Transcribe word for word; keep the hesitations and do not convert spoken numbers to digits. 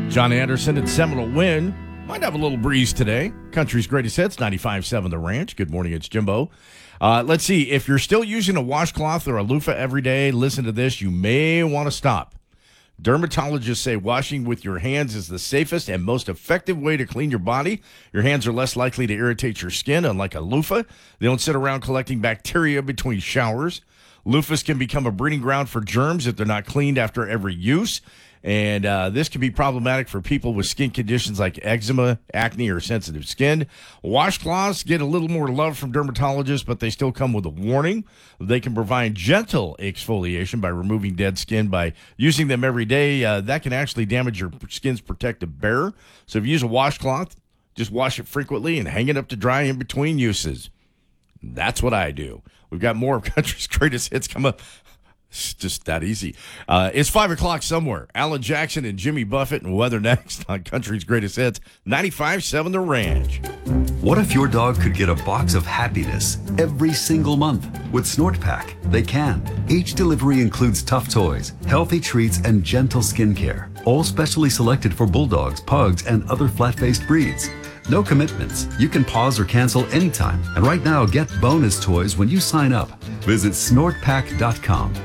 John Anderson and Seminole Wind. Might have a little breeze today. Country's greatest hits, ninety-five point seven The Ranch. Good morning, it's Jimbo. Uh, let's see, if you're still using a washcloth or a loofah every day, listen to this, you may want to stop. Dermatologists say washing with your hands is the safest and most effective way to clean your body. Your hands are less likely to irritate your skin, unlike a loofah. They don't sit around collecting bacteria between showers. Loofahs can become a breeding ground for germs if they're not cleaned after every use. And uh, this can be problematic for people with skin conditions like eczema, acne, or sensitive skin. Washcloths get a little more love from dermatologists, but they still come with a warning. They can provide gentle exfoliation by removing dead skin. By using them every day, uh, that can actually damage your skin's protective barrier. So if you use a washcloth, just wash it frequently and hang it up to dry in between uses. That's what I do. We've got more of Country's greatest hits coming up. It's just that easy. Uh, it's five o'clock somewhere. Alan Jackson and Jimmy Buffett and weather next on Country's Greatest Hits, ninety-five point seven The Ranch. What if your dog could get a box of happiness every single month? With Snort Pack, they can. Each delivery includes tough toys, healthy treats, and gentle skincare, all specially selected for bulldogs, pugs, and other flat-faced breeds. No commitments. You can pause or cancel anytime. And right now, get bonus toys when you sign up. Visit snort pack dot com.